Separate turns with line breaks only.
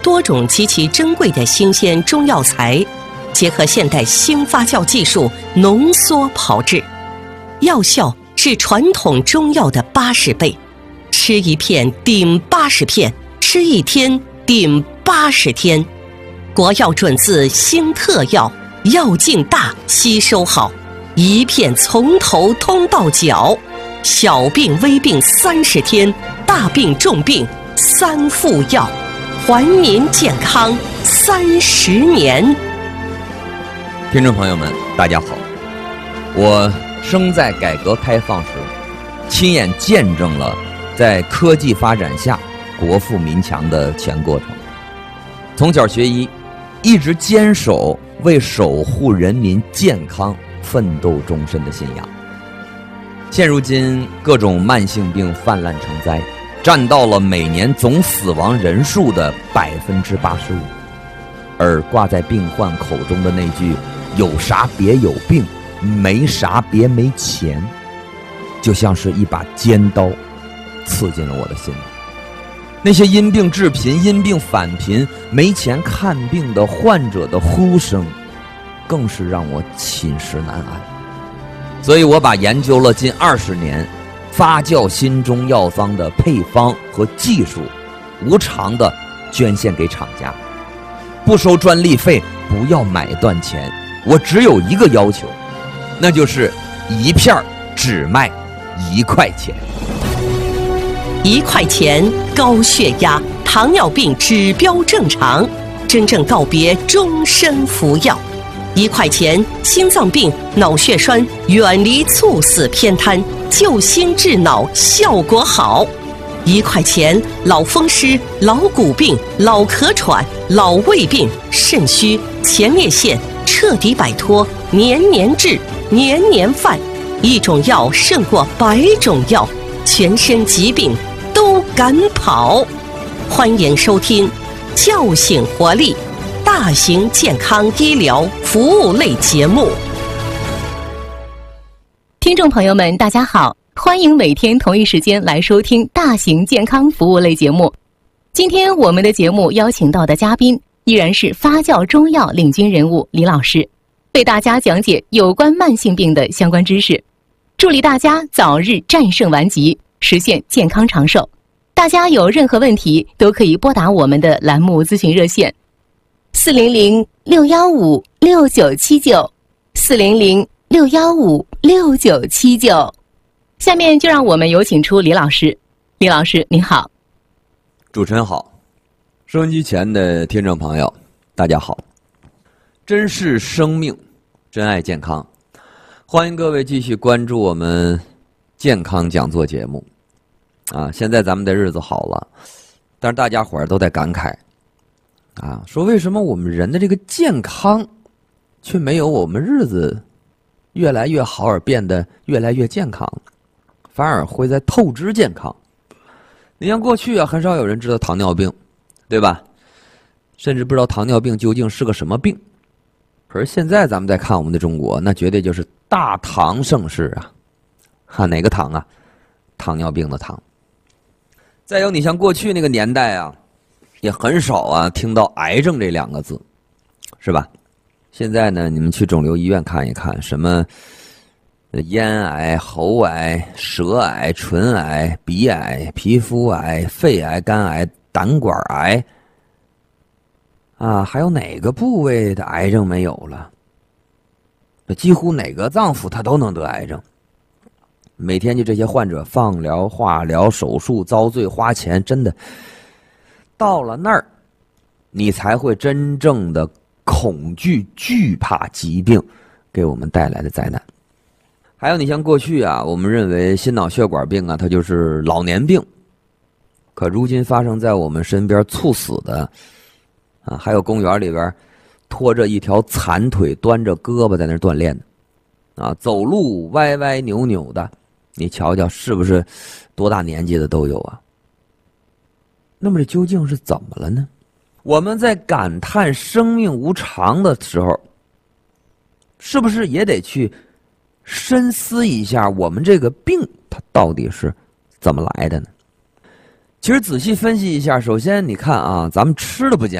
多种极其珍贵的新鲜中药材，结合现代新发酵技术浓缩炮制，药效是传统中药的80倍，吃一片顶80片，吃一天顶80天。国药准字新特药，药劲大，吸收好，一片从头通到脚，小病微病30天，大病重病3副药，还您健康30年。
听众朋友们，大家好，我生在改革开放时，亲眼见证了在科技发展下国富民强的全过程。从小学医，一直坚守为守护人民健康奋斗终身的信仰。现如今各种慢性病泛滥成灾，占到了每年总死亡人数的85%，而挂在病患口中的那句有啥别有病，没啥别没钱，就像是一把尖刀刺进了我的心里。那些因病致贫、因病返贫、没钱看病的患者的呼声，更是让我寝食难安。所以我把研究了近20年发酵新中药方的配方和技术，无偿的捐献给厂家，不收专利费，不要买断钱。我只有一个要求，那就是一片只卖1块钱。
1块钱，高血压、糖尿病指标正常，真正告别终身服药。1块钱，心脏病、脑血栓远离猝死偏瘫，救心治脑效果好。1块钱，老风湿、老骨病、老咳喘、老胃病、肾虚、前列腺彻底摆脱，年年治，年年犯。一种药胜过100种药，全身疾病都敢跑。欢迎收听叫醒活力大型健康医疗服务类节目。
听众朋友们大家好，欢迎每天同一时间来收听大型健康服务类节目。今天我们的节目邀请到的嘉宾依然是发酵中药领军人物李老师，为大家讲解有关慢性病的相关知识，助力大家早日战胜顽疾，实现健康长寿。大家有任何问题都可以拨打我们的栏目咨询热线400-615-6979 400-615-6979。下面就让我们有请出李老师。李老师您好。
主持人好，收音机前的听众朋友大家好。珍视生命，珍爱健康，欢迎各位继续关注我们健康讲座节目现在咱们的日子好了，但是大家伙儿都在感慨说为什么我们人的这个健康却没有我们日子越来越好而变得越来越健康，反而会在透支健康。你像过去很少有人知道糖尿病，对吧？甚至不知道糖尿病究竟是个什么病。可是现在咱们再看我们的中国，那绝对就是大糖盛世哪个糖糖尿病的糖。再有你像过去那个年代也很少听到癌症这2个字，是吧？现在呢，你们去肿瘤医院看一看，什么咽癌、喉癌、舌癌、唇癌、鼻癌、皮肤癌、肺癌、肝癌、胆管癌还有哪个部位的癌症没有了？几乎哪个脏腑他都能得癌症。每天就这些患者放疗、化疗、手术遭罪花钱，真的到了那儿你才会真正的恐惧惧怕疾病给我们带来的灾难。还有你像过去我们认为心脑血管病它就是老年病，可如今发生在我们身边猝死的还有公园里边拖着一条残腿端着胳膊在那儿锻炼的走路歪歪扭扭的，你瞧瞧是不是多大年纪的都有那么这究竟是怎么了呢？我们在感叹生命无常的时候，是不是也得去深思一下我们这个病它到底是怎么来的呢？其实仔细分析一下，首先你看咱们吃的不健康。